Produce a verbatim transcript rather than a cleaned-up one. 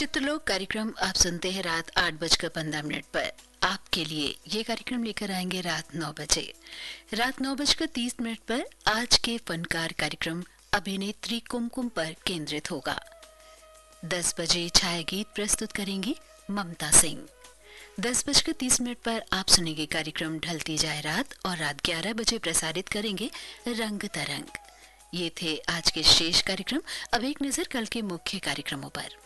चित्रलोक कार्यक्रम आप सुनते हैं रात आठ बजकर पंद्रह मिनट पर। आपके लिए ये कार्यक्रम लेकर आएंगे रात नौ बजे। रात नौ बजकर तीस मिनट पर आज के फनकार कार्यक्रम अभिनेत्री कुमकुम पर केंद्रित होगा। दस बजे छाया गीत प्रस्तुत करेंगी ममता सिंह। दस बजकर तीस मिनट पर आप सुनेंगे कार्यक्रम ढलती जाए रात और रात ग्यारह बजे प्रसारित करेंगे रंग तरंग। ये थे आज के शेष कार्यक्रम। अब एक नजर कल के मुख्य कार्यक्रमों पर।